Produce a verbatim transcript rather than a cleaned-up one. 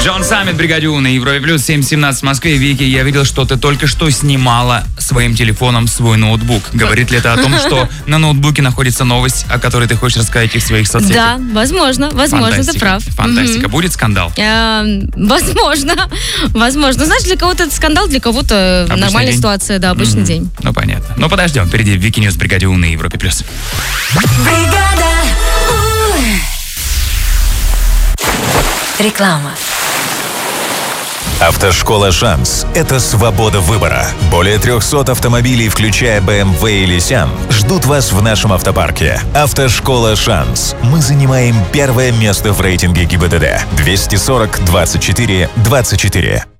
Джон Саммит, Бригадю на Европе Плюс, семь семнадцать в Москве. Вики, я видел, что ты только что снимала своим телефоном свой ноутбук. Говорит ли это о том, что на ноутбуке находится новость, о которой ты хочешь рассказать в своих соцсетях? Да, возможно, возможно, ты прав. Фантастика. Будет скандал? Возможно, возможно. Знаешь, для кого-то это скандал, для кого-то нормальная ситуация, да, обычный день. Ну, понятно. Ну, подождем. Впереди Вики Ньюс, Бригадю на Европе Плюс. Реклама. Автошкола «Шанс» — это свобода выбора. Более трехсот автомобилей, включая бэ эм вэ и Лисян, ждут вас в нашем автопарке. Автошкола «Шанс». Мы занимаем первое место в рейтинге ГИБДД. двести сорок двадцать четыре двадцать четыре.